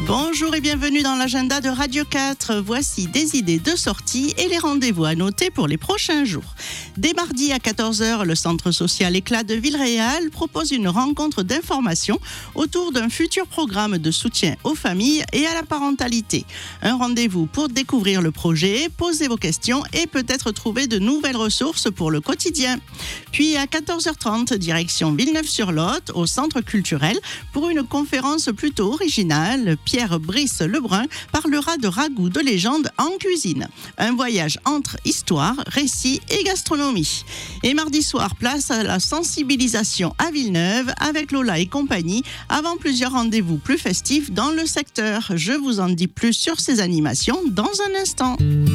Bonjour et bienvenue dans l'agenda de Radio 4. Voici des idées de sortie et les rendez-vous à noter pour les prochains jours. Dès mardi à 14h, le centre social Éclat de Villeréal propose une rencontre d'information autour d'un futur programme de soutien aux familles et à la parentalité. Un rendez-vous pour découvrir le projet, poser vos questions et peut-être trouver de nouvelles ressources pour le quotidien. Puis à 14h30, direction Villeneuve-sur-Lot, au centre culturel, pour une conférence plutôt originale. Pierre Brice-Lebrun parlera de ragoût de légende en cuisine. Un voyage entre histoire, récit et gastronomie. Et mardi soir, place à la sensibilisation à Villeneuve avec Lola et compagnie, avant plusieurs rendez-vous plus festifs dans le secteur. Je vous en dis plus sur ces animations dans un instant.